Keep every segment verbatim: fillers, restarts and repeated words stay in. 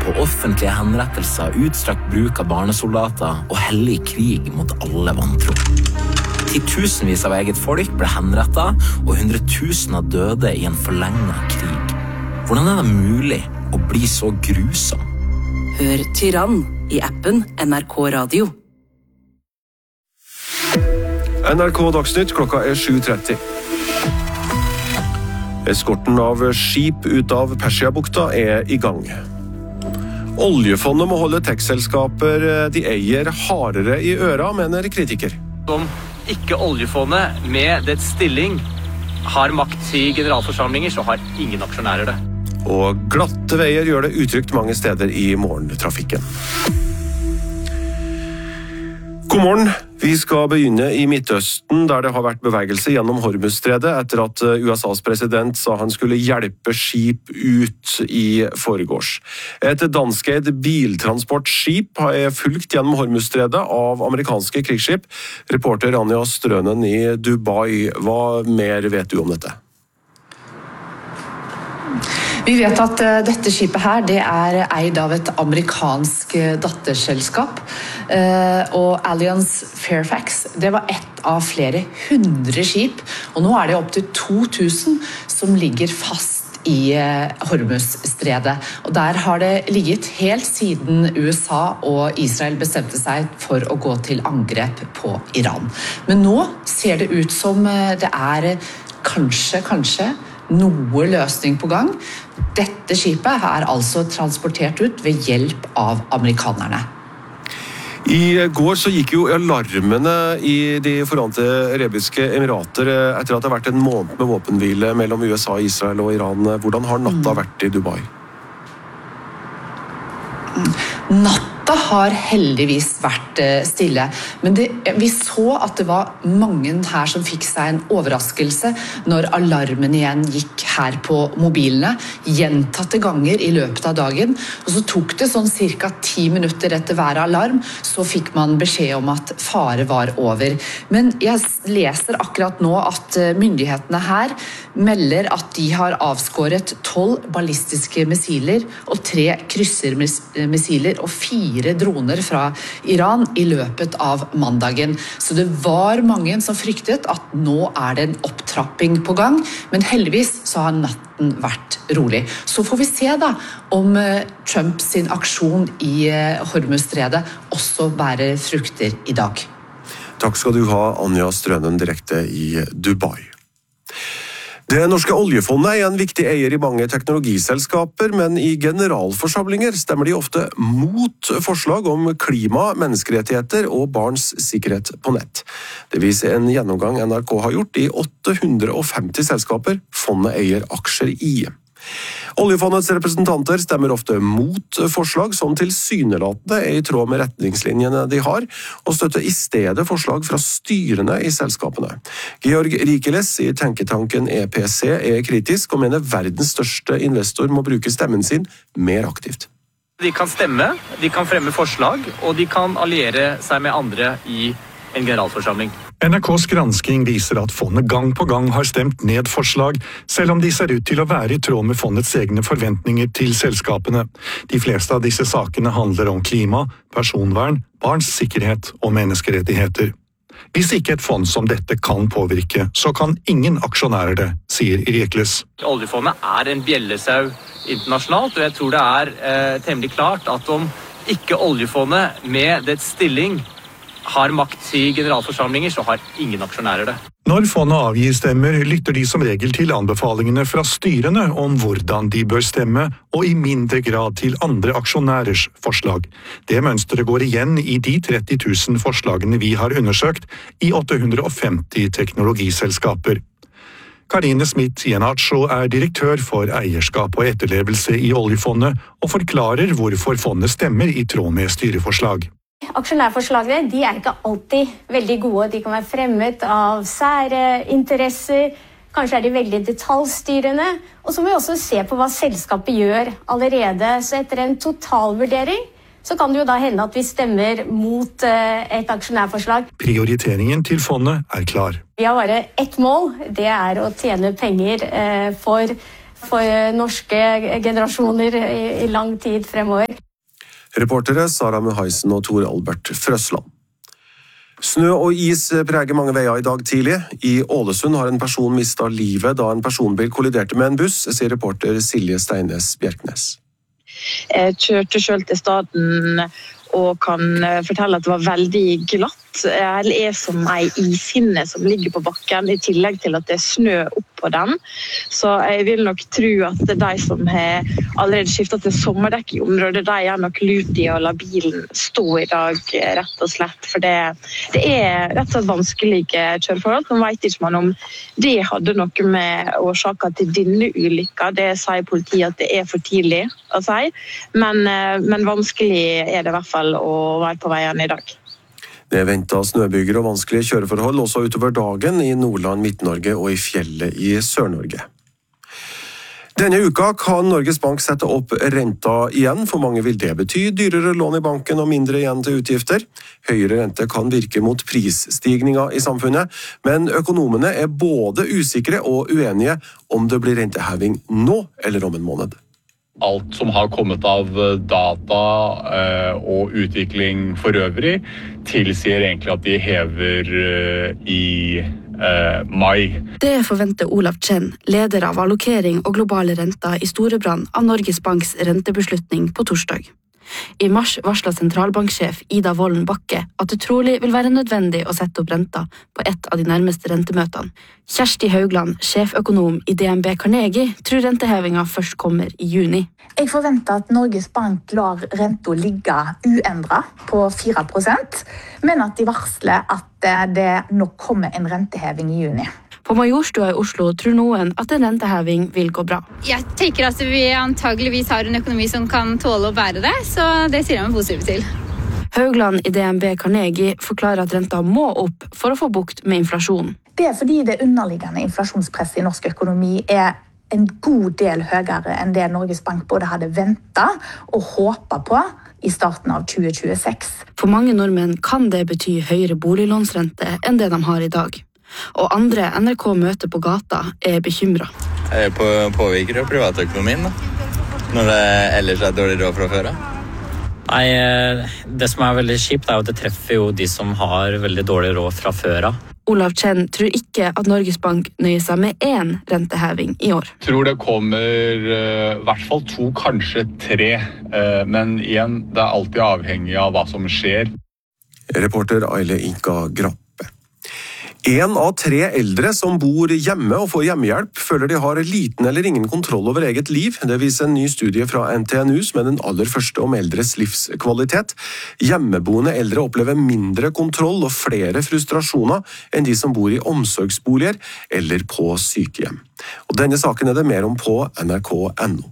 på offentlige henrettelser, utstrakt bruk av barnesoldater og hellig krig mot alle vantro. Titusenvis av eget folk ble henrettet, og hundretusener døde i en forlenget krig. Hvordan er det mulig å bli så grusom? Hør Tyrann i appen N R K Radio. N R K Dagsnytt, klokka er sju tretti. Eskorten av skip ut av Persiabukta er i gang. Oljefondet må holde tech-selskaper de eier hardere i øra, mener kritiker. Om ikke oljefondet med dets stilling har makt i generalforsamlinger, så har ingen aksjonærer det. Og glatte veier gjør det utrygt mange steder i morgentrafikken. God morgen. Vi skal begynne i Midtøsten, der det har vært bevegelse gjennom Hormuzstredet etter at U S A's president sa han skulle hjelpe skip ut i forgårs. Et danskeid biltransportskip er fulgt gjennom Hormuzstredet av amerikanske krigsskip. Reporter Anja Strønen i Dubai, hva mer vet du om dette? Vi vet at dette skipet her, det er eid av et amerikansk datterselskap, og Alliance Fairfax, det var ett av flere hundre skip, og nå er det opp til to tusen som ligger fast i Hormuzstredet. Og der har det ligget helt siden U S A og Israel bestemte seg for å gå til angrep på Iran. Men nå ser det ut som det er kanskje, kanskje, noe løsning på gang. Dette skipet er altså transportert ut ved hjelp av amerikanerne. I går så gikk jo alarmene i de forente arabiske emirater etter at det har vært en måned med våpenhvile mellom U S A, Israel og Iran. Hvordan har natta vært i Dubai? Natta har heldigvis vært stille, men det, vi så at det var mange her som fikk seg en overraskelse når alarmen igjen gikk her på mobilene, gjentatte ganger i løpet av dagen, og så tok det sånn cirka ti minutter etter hver alarm, så fikk man beskjed om at fare var over. Men jeg leser akkurat nå at myndighetene her melder at de har avskåret tolv ballistiske missiler og tre kryssermissiler og fire droner fra Iran i løpet av mandagen. Så det var mange som fryktet at nå er det en opptrapping på gang, men heldigvis så har natten vært rolig. Så får vi se da om Trump sin aksjon i Hormuzstredet også bærer frukter i dag. Takk skal du ha, Anja Strønen, direkte i Dubai. Det norske oljefondet er en viktig eier i mange teknologiselskaper, men i generalforsamlinger stemmer de ofte mot forslag om klima, menneskerettigheter og barns sikkerhet på nett. Det viser en gjennomgang N R K har gjort i åtte hundre og femti selskaper fondet eier aksjer i. Oljefondets representanter stemmer ofte mot forslag som tilsynelatende er i tråd med retningslinjene de har, og støtter i stedet forslag fra styrene i selskapene. Georg Rikeles i tenketanken E P C er kritisk og mener verdens største investor må bruke stemmen sin mer aktivt. De kan stemme, de kan fremme forslag, og de kan alliere seg med andre i en generalforsamling. N R K's gransking viser at fondet gang på gang har stemt ned forslag, selv om de ser ut til å være i tråd med fondets egne forventninger til selskapene. De fleste av disse sakene handler om klima, personvern, barns sikkerhet og menneskerettigheter. Hvis ikke et fond som dette kan påvirke, så kan ingen aksjonærer det, sier Rikles. Oljefondet er en bjellesau internasjonalt, og jeg tror det er eh, temmelig klart at om ikke oljefondet med dets stilling har makt i generalforsamlinger, så har ingen aksjonærer det. Når fondet avgir stemmer, lytter de som regel til anbefalingene fra styrene om hvordan de bør stemme, og i mindre grad til andre aksjonærers forslag. Det mønsteret går igjen i de tretti tusen forslagene vi har undersøkt i åtte hundre og femti teknologiselskaper. Karine Smith-Jenacho er direktør for eierskap og etterlevelse i oljefondet, og forklarer hvorfor fondet stemmer i tråd med styreforslag. Aksjonærforslagene de er ikke alltid veldig gode. De kan være fremmet av sære interesser, kanskje er de veldig detaljstyrende. Og så må vi også se på hva selskapet gjør allerede. Så etter en totalvurdering så kan det jo da hende at vi stemmer mot et aksjonærforslag. Prioriteringen til fondet er klar. Vi har bare ett mål, det er å tjene penger for for norske generasjoner i, i lang tid fremover. Reportere Sara Muhaisen og Tor Albert Frøsland. Snø og is preger mange veier i dag tidlig. I Ålesund har en person mistet livet da en personbil kolliderte med en buss, sier reporter Silje Steines Bjerknes. Jeg kjørte selv til staden og kan fortelle at det var veldig glatt. Det er som en ishinne som ligger på bakken, i tillegg til at det er snø oppå den. Så jeg vil nok tro at de som har allerede skiftet til sommerdekk i området, de er nok lurt i å la bilen stå i dag, rett og slett. For det, det er rett og slett vanskelige kjøreforhold. Nå vet ikke man om det hadde noe med årsaker til denne ulykka. Det sier politiet at det er for tidlig å si. Men, men vanskelig er det i hvert fall å være på veien i dag. Det er ventet snøbyger og vanskelige kjøreforhold også utover dagen i Nordland, Midt-Norge og i fjellet i Sør-Norge. Denne uka kan Norges Bank sette opp renta igjen. For mange vil det bety dyrere lån i banken og mindre igjen til utgifter. Høyere rente kan virke mot prisstigninger i samfunnet, men økonomene er både usikre og uenige om det blir renteheving nå eller om en måned. Alt som har kommet av data og utvikling for øvrig, tilsier egentlig at de hever i mai. Det forventer Olav Chen, leder av allokering og globale renter i Storebrand av Norges Banks rentebeslutning på torsdag. I mars varslet sentralbanksjef Ida Wolden Bakke at det trolig vil være nødvendig å sette opp renta på et av de nærmeste rentemøtene. Kjersti Haugland, sjeføkonom i D N B Carnegie, tror rentehevinga først kommer i juni. Jeg forventer at Norges Bank lar renta ligge uendret på fire prosent, men at de varsler at det nok kommer en renteheving i juni. På Majorstua i Oslo tror noen at en renteheving vil gå bra. Jeg tenker at vi antageligvis har en økonomi som kan tåle å bære det, så det sier jeg meg positivt til. Haugland i D N B Carnegie forklarer at renta må opp for å få bukt med inflasjonen. Det er fordi det underliggende inflasjonspresset i norsk økonomi er en god del høyere enn det Norges Bank både hadde ventet og håpet på i starten av tjue tjueseks. For mange nordmenn kan det bety høyere boliglånsrente enn det de har i dag. Og andre N R K møter på gata er bekymret. Jeg på, påvirker jo privatøkonomien da, når det ellers er dårlig råd fra før. Nei, det som er veldig kjipt er jo at det treffer jo de som har veldig dårlig råd fra før av. Olav Chen tror ikke at Norges Bank nøyer seg med én renteheving i år. Jeg tror det kommer i uh, hvert fall to, kanskje tre. Uh, men igjen, det er alltid avhengig av hva som skjer. Reporter Aile Inka Grappe. En av tre eldre som bor hjemme og får hjemmehjelp føler de har liten eller ingen kontroll over eget liv. Det viser en ny studie fra N T N U som er den aller første om eldres livskvalitet. Hjemmeboende eldre opplever mindre kontroll og flere frustrasjoner enn de som bor i omsorgsboliger eller på sykehjem. Og denne saken er det mer om på N R K punktum N O.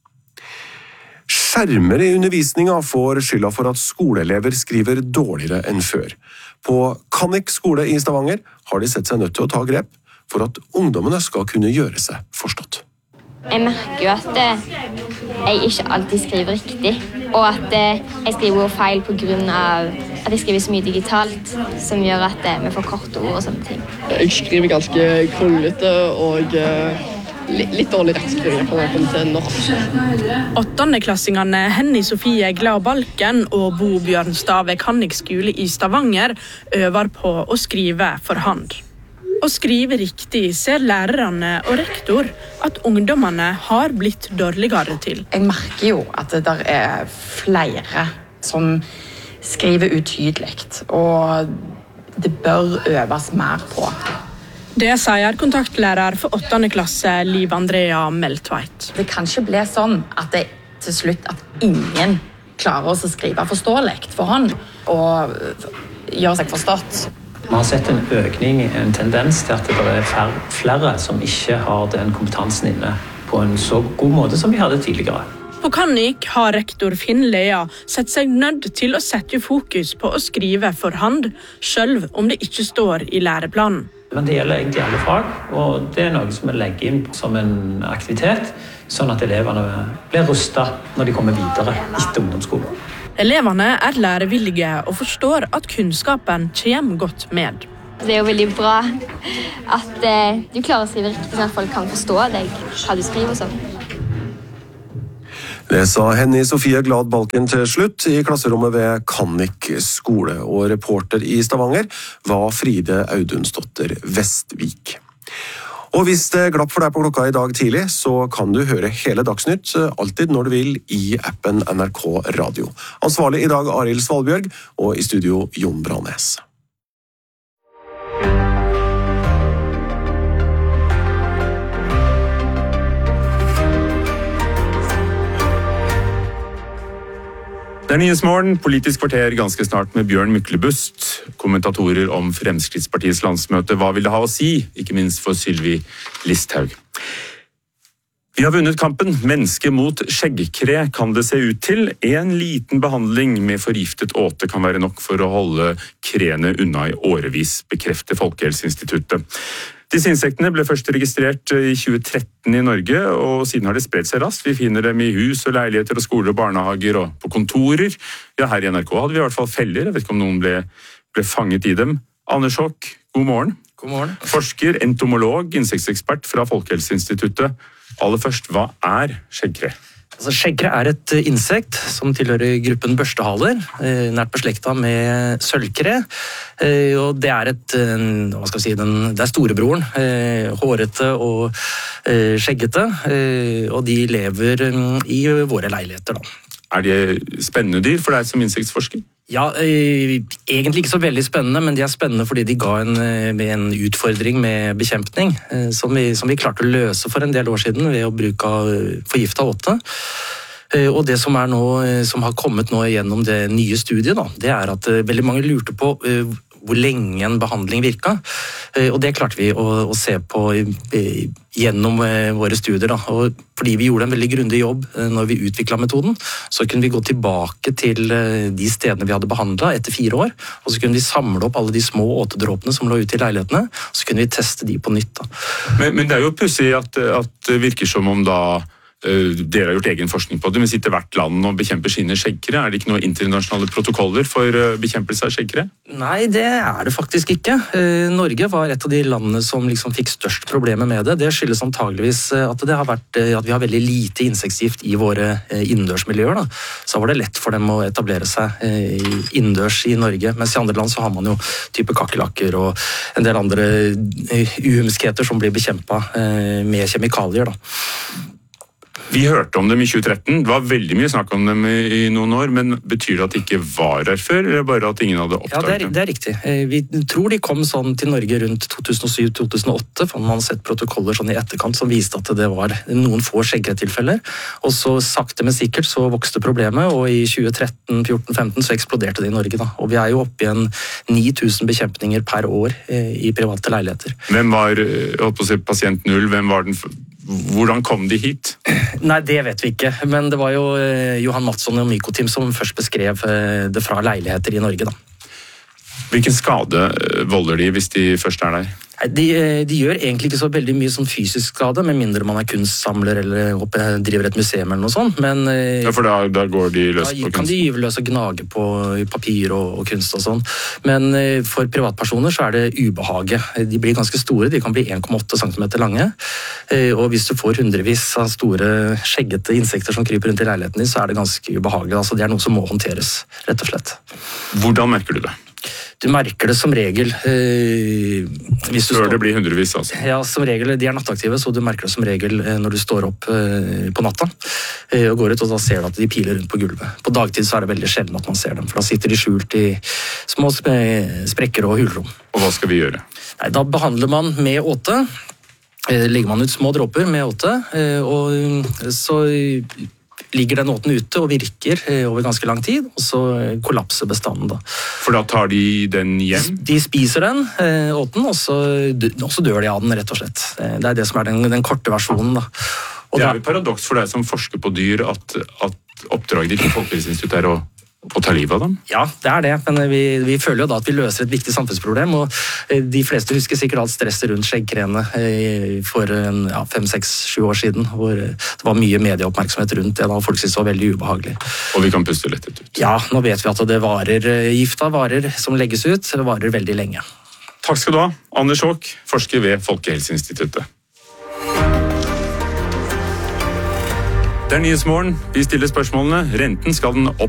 Skjermer i undervisninga får skylda for at skoleelever skriver dårligere enn før. På Kannik skole i Stavanger har de sett seg nødt til å ta grep for at ungdommene skal kunne gjøre seg forstått. Jeg merker jo at jeg ikke alltid skriver riktig, og at jeg skriver feil på grunn av at jeg skriver så mye digitalt, som gjør at vi får korte ord og sånne ting. Jeg skriver ganske kronglete og litt dårlig rettskriving når jeg kommer til norsk. Åttendeklassingene Henny Sofie Glad Balken og Bo Bjørnstad ved Kannik skole i Stavanger øver på å skrive for hand. Å skrive riktig ser lærerne og rektor at ungdommene har blitt dårligere til. Jeg merker jo at det der er flere som skriver utydelig, og det bør øves mer på. Det sier kontaktlærer for åttende klasse Liv Andrea Meltveit. Det kan ikke bli sånn at det til slutt at ingen klarer å skrive forståelig for hånd og gjøre seg forstått. Man har sett en økning, en tendens til at det er flere som ikke har den kompetansen inne på en så god måte som vi hadde tidligere. På Kannik har rektor Finn Lea sett seg nødt til å sette fokus på å skrive for hand, selv om det ikke står i læreplanen. Men det gjelder egentlig alle fag, og det er noe som vi legger inn som en aktivitet, sånn at elevene blir rustet når de kommer videre etter ungdomsskolen. Elevene er lærevillige og forstår at kunnskapen kommer godt med. Det er jo veldig bra at eh, du klarer å skrive riktig, sånn at folk kan forstå deg, hva du skriver og sånn. Det sa Henny Sofie Glad Balken til slutt i klasserommet ved Kannik skole, og reporter i Stavanger var Fride Audunsdotter Vestvik. Og hvis det glapp for deg på klokka i dag tidlig, så kan du høre hele Dagsnytt alltid når du vil i appen N R K Radio. Ansvarlig i dag Arild Svalbjørg, og i studio Jon Branes. Det er Nyhetsmorgen, politisk kvarter ganske snart med Bjørn Myklebust, kommentatorer om Fremskrittspartiets landsmøte. Hva vil det ha å si, ikke minst for Sylvi Listhaug? Vi har vunnet kampen. Menneske mot skjeggkre kan det se ut til. En liten behandling med forgiftet åte kan være nok for å holde krene unna i årevis, bekrefter Folkehelseinstituttet. Disse insektene ble først registrert i tjue tretten i Norge, og siden har det spredt seg raskt. Vi finner dem i hus og leiligheter og skoler og barnehager og på kontorer. Ja, her i N R K hadde vi i hvert fall feller. Jeg vet ikke om noen ble, ble fanget i dem. Anders Haak, god morgen. God morgen. Forsker, entomolog, insektekspert fra Folkehelseinstituttet. Aller først, hva er skjeggkre? Altså, skjeggkre er et insekt som tilhører gruppen børstehaler, nært beslekta med sølvkre. Og det er et, hva skal jeg si, den, det er storebroren, hårete og skjeggete, og de lever i våre leiligheter da. Er de spennende dyr for deg som insektforsker? Ja, eh, egentlig ikke så veldig spennende, men de er spennende fordi de ga en, en utfordring med bekjempning, eh, som, vi, som vi klarte å løse for en del år siden ved å bruke forgifta åte. Eh, og det som, er nå, som har kommet nå gjennom det nye studiet, da, det er at eh, veldig mange lurte på eh, hvor lenge en behandling virka. Eh, og det klarte vi å, å se på eh, gjennom eh, våre studier. Da. Og fordi vi gjorde en veldig grundig jobb eh, når vi utviklet metoden, så kunne vi gå tilbake til eh, de stedene vi hadde behandlet etter fire år, og så kunne vi samle opp alle de små åtedråpene som lå ute i leilighetene, og så kunne vi teste de på nytt. Da. Men, men det er jo pussig at, at det virker som om da dere har gjort egen forskning på det, men sitter hvert land og bekjemper sine skjeggkre. Er det ikke noen internasjonale protokoller for bekjempelse av skjeggkre? Nei, det er det faktisk ikke. Norge var et av de landene som liksom fikk størst problemer med det. Det skyldes antageligvis at, det har vært, at vi har veldig lite insektgift i våre innendørsmiljøer. Da. Så var det lett for dem å etablere seg innendørs i Norge, mens i andre land så har man jo type kakerlakker og en del andre uhumskheter som blir bekjempet med kjemikalier. Da. Vi hørte om dem i tjue tretten, det var veldig mye snakk om dem i noen år, men betyr det at de ikke var her før, eller bare at ingen hadde oppdaget dem? Ja, det er, det er riktig. Vi tror de kom sånn til Norge rundt to tusen og syv til to tusen og åtte, for man har sett protokoller sånn i etterkant som viste at det var noen få skjeggkretilfeller, og så sakte men sikkert så vokste problemet, og i tjue tretten, fjorten, femten så eksploderte det i Norge. Da. Og vi er jo oppe i en ni tusen bekjempninger per år i private leiligheter. Hvem var, jeg holdt på å si, pasient null, hvem var den... Hvordan kom de hit? Nei, det vet vi ikke, men det var jo Johan Madsson og Mykotim som først beskrev det fra leiligheter i Norge. Da. Hvilken skade volder de hvis de først er der? De, de gjør egentlig ikke så veldig mye som fysisk skade, med mindre man er kunstsamler eller oppe, driver et museum eller noe sånt. Men, ja, for da, da går de løs på kunst? Da kan de gyve løs og gnage på papir og, og kunst og sånn. Men for privatpersoner så er det ubehaget. De blir ganske store, de kan bli en komma åtte centimeter lange. Og hvis du får hundrevis av store skjeggete insekter som kryper rundt i leiligheten din, så er det ganske ubehagelig. Altså, det er noe som må håndteres, rett og slett. Hvordan merker du det? Du merker det som regel eh, hvis du Før står, det blir hundrevis, altså? Ja, som regel. De er nattaktive, så du merker det som regel eh, når du står opp eh, på natta eh, og går ut, og da ser du at de piler rundt på gulvet. På dagtid så er det veldig sjelden at man ser dem, for da sitter de skjult i små sprekker og hulrom. Og hva skal vi gjøre? Nei, da behandler man med åte. Eh, legger man ut små dråper med åte, eh, og så ligger den åten ute og virker over ganske lang tid, og så kollapser bestanden. Da. For da tar de den hjem? De spiser den, åten, og så, og så dør de av den, rett og slett. Det er det som er den, den korte versjonen. Da. Og det er jo et paradoks for deg som forsker på dyr, at, at oppdraget ditt i Folkehelseinstituttet er å å ta livet av dem? Ja, det er det, men vi, vi føler jo da at vi løser et viktig samfunnsproblem, og de fleste husker sikkert alt stresset rundt skjeggkrene for ja, fem, seks, sju år siden, hvor det var mye medieoppmerksomhet rundt det, da folk syntes det var veldig ubehagelig. Og vi kan puste lettet ut? Ja, nå vet vi at det varer, gifta varer som legges ut, det varer veldig lenge. Takk skal du ha, Anders Haak, forsker ved Folkehelseinstituttet. Det er Nyhetsmorgen. Vi stiller spørsmålene. Renten skal den opp